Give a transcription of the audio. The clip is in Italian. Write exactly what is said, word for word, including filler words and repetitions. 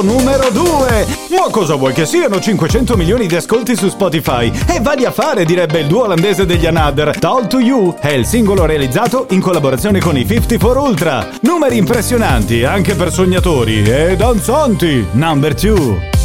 Numero due. Ma cosa vuoi che siano cinquecento milioni di ascolti su Spotify? E vali a fare, direbbe il duo olandese degli Another. Talk to You è il singolo realizzato in collaborazione con i cinquantaquattro Ultra. Numeri impressionanti anche per sognatori e danzanti. Number two.